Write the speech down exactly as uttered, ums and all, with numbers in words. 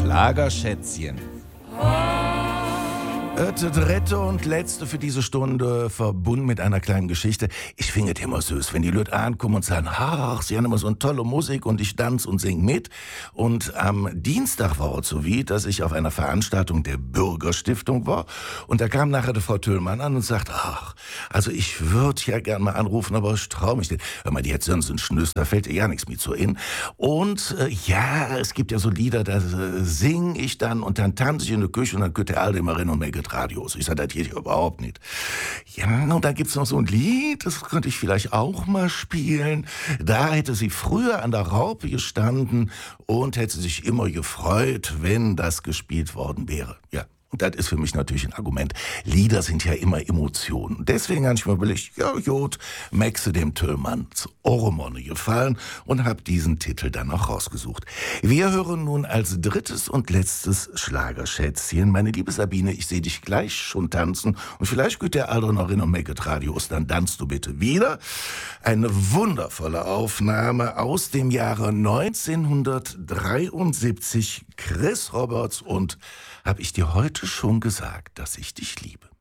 Schlagerschätzchen. Das dritte und letzte für diese Stunde, verbunden mit einer kleinen Geschichte. Ich finde es immer süß, wenn die Leute ankommen und sagen, ach, sie haben immer so eine tolle Musik und ich tanze und sing mit. Und am Dienstag war es so wie, dass ich auf einer Veranstaltung der Bürgerstiftung war. Und da kam nachher die Frau Tüllmann an und sagt, ach, also ich würde ja gern mal anrufen, aber ich traue mich nicht. Hör mal, die hat sonst einen Schnüss, da fällt ihr ja nichts mit so in. Und äh, ja, es gibt ja so Lieder, da äh, sing ich dann und dann tanze ich in der Küche und dann geht der Alte immer rein und mir Radios. Ich sage, das geht ja überhaupt nicht. Ja, und da gibt's noch so ein Lied, das könnte ich vielleicht auch mal spielen. Da hätte sie früher an der Raupe gestanden und hätte sich immer gefreut, wenn das gespielt worden wäre. Ja. Und das ist für mich natürlich ein Argument. Lieder sind ja immer Emotionen. Deswegen habe ich mir überlegt, ja gut, Maxe dem Tüllmann zu Ormonne gefallen und habe diesen Titel dann noch rausgesucht. Wir hören nun als drittes und letztes Schlagerschätzchen. Meine liebe Sabine, ich sehe dich gleich schon tanzen und vielleicht geht der Aldo noch in und Make It Radios, dann tanzt du bitte wieder. Eine wundervolle Aufnahme aus dem Jahre neunzehnhundertdreiundsiebzig. Chris Roberts und habe ich dir heute schon gesagt, dass ich dich liebe?